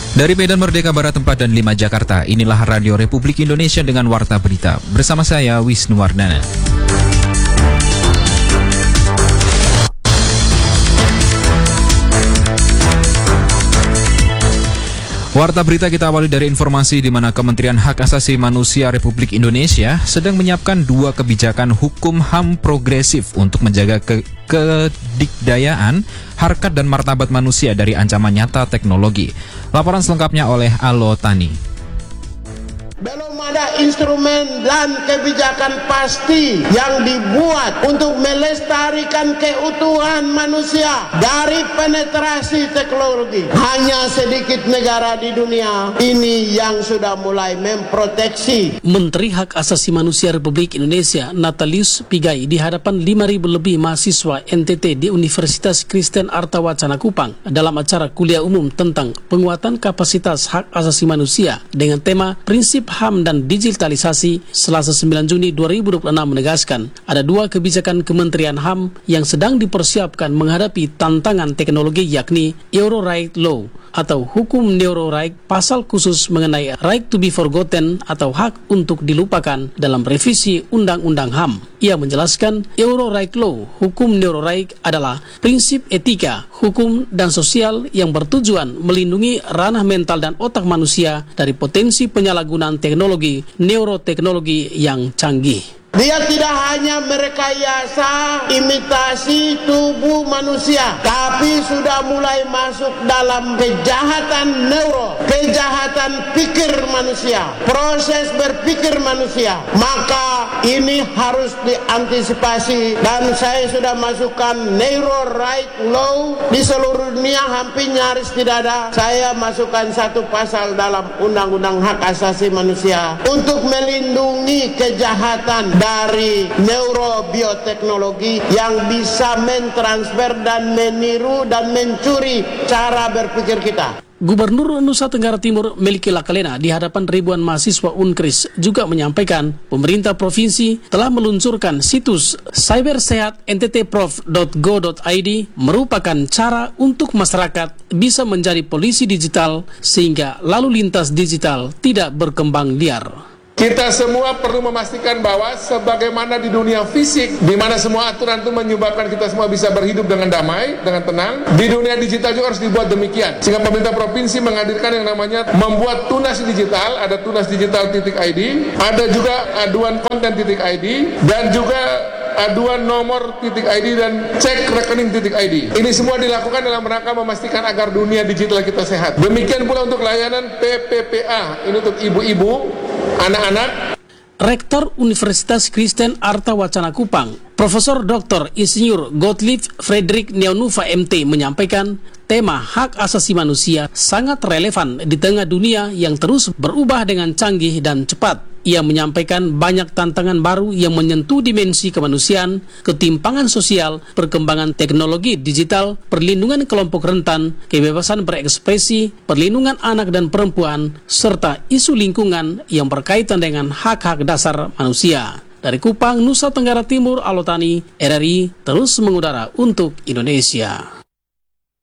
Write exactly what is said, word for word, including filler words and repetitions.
Dari Medan Merdeka Barat empat dan lima Jakarta, inilah Radio Republik Indonesia dengan Warta Berita. Bersama saya, Wisnu Wardana. Warta Berita kita awali dari informasi di mana Kementerian Hak Asasi Manusia Republik Indonesia sedang menyiapkan dua kebijakan hukum H A M progresif untuk menjaga ke kedikdayaan, harkat dan martabat manusia dari ancaman nyata teknologi. Laporan selengkapnya oleh Alo Tani. Belum ada instrumen dan kebijakan pasti yang dibuat untuk melestarikan keutuhan manusia dari penetrasi teknologi. Hanya sedikit negara di dunia ini yang sudah mulai memproteksi. Menteri Hak Asasi Manusia Republik Indonesia Natalius Pigai di hadapan lima ribu lebih mahasiswa N T T di Universitas Kristen Artawacana Kupang dalam acara kuliah umum tentang penguatan kapasitas hak asasi manusia dengan tema Prinsip H A M dan Digitalisasi Selasa sembilan Juni dua ribu dua puluh enam menegaskan ada dua kebijakan Kementerian H A M yang sedang dipersiapkan menghadapi tantangan teknologi yakni Euro Right Law atau Hukum Neuro Right pasal khusus mengenai Right to be Forgotten atau hak untuk dilupakan dalam revisi Undang-Undang H A M. Ia menjelaskan Euro Right Law, Hukum Neuro Right adalah prinsip etika, hukum dan sosial yang bertujuan melindungi ranah mental dan otak manusia dari potensi penyalahgunaan teknologi neuroteknologi yang canggih. Dia tidak hanya merekayasa imitasi tubuh manusia, tapi sudah mulai masuk dalam kejahatan neuro, kejahatan pikir manusia, proses berpikir manusia. Maka ini harus diantisipasi dan saya sudah masukkan Neuro Right Law di seluruh dunia, hampir nyaris tidak ada. Saya masukkan satu pasal dalam Undang-Undang Hak Asasi Manusia untuk melindungi kejahatan dari neurobioteknologi yang bisa mentransfer dan meniru dan mencuri cara berpikir kita. Gubernur Nusa Tenggara Timur Melki Lakalena di hadapan ribuan mahasiswa Unkris juga menyampaikan pemerintah provinsi telah meluncurkan situs cybersehat n t t prof dot go dot i d merupakan cara untuk masyarakat bisa menjadi polisi digital sehingga lalu lintas digital tidak berkembang liar. Kita semua perlu memastikan bahwa sebagaimana di dunia fisik, di mana semua aturan itu menyebabkan kita semua bisa berhidup dengan damai, dengan tenang, di dunia digital juga harus dibuat demikian. Sehingga pemerintah provinsi menghadirkan yang namanya membuat tunas digital, ada tunas digital titik I D, ada juga aduan konten titik I D, dan juga aduan nomor titik I D dan cek rekening titik I D. Ini semua dilakukan dalam rangka memastikan agar dunia digital kita sehat. Demikian pula untuk layanan P P P A, ini untuk ibu-ibu, anak-anak. Rektor Universitas Kristen Artawacana Kupang, Profesor Doktor Insinyur Gottlieb Friedrich Neonuva M T menyampaikan tema hak asasi manusia sangat relevan di tengah dunia yang terus berubah dengan canggih dan cepat. Ia menyampaikan banyak tantangan baru yang menyentuh dimensi kemanusiaan, ketimpangan sosial, perkembangan teknologi digital, perlindungan kelompok rentan, kebebasan berekspresi, perlindungan anak dan perempuan, serta isu lingkungan yang berkaitan dengan hak-hak dasar manusia. Dari Kupang, Nusa Tenggara Timur, Alo Tani, R R I terus mengudara untuk Indonesia.